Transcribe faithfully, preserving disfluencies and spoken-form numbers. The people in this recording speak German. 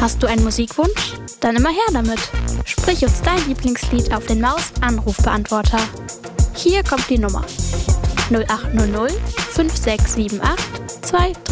Hast du einen Musikwunsch? Dann immer her damit. Sprich uns dein Lieblingslied auf den Maus-Anrufbeantworter. Hier kommt die Nummer null acht null null fünf sechs sieben acht zwei drei